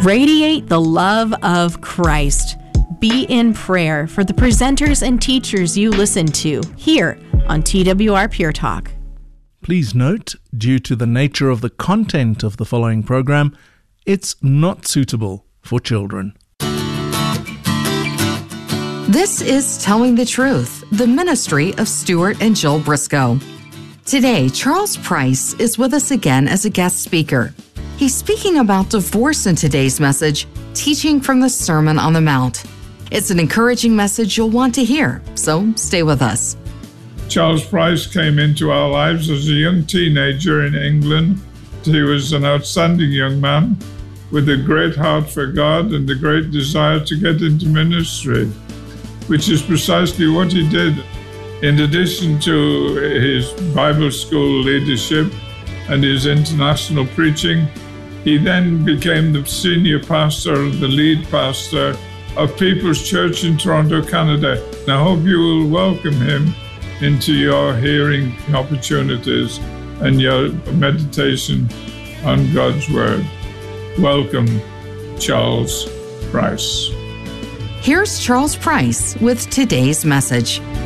Radiate the love of Christ. Be in prayer for the presenters and teachers you listen to here on TWR Pure Talk. Please note, due to the nature of the content of the following program, it's not suitable for children. This is Telling the Truth, the ministry of Stuart and Jill Briscoe. Today, Charles Price is with us again as a guest speaker. He's speaking about divorce in today's message, Teaching from the Sermon on the Mount. It's an encouraging message you'll want to hear, so stay with us. Charles Price came into our lives as a young teenager in England. He was an outstanding young man with a great heart for God and a great desire to get into ministry, which is precisely what he did. In addition to his Bible school leadership and his international preaching, he then became the senior pastor, the lead pastor of People's Church in Toronto, Canada. And I hope you will welcome him into your hearing opportunities and your meditation on God's Word. Welcome, Charles Price. Here's Charles Price with today's message.